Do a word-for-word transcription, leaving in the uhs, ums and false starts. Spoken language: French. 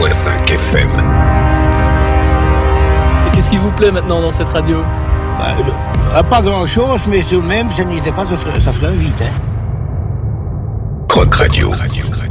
point cinq F M. Et qu'est-ce qui vous plaît maintenant dans cette radio? Bah, je, pas grand-chose, mais tout de même, ça n'était pas, ça ferait, ça ferait un vite, hein. Croc Radio. Radio.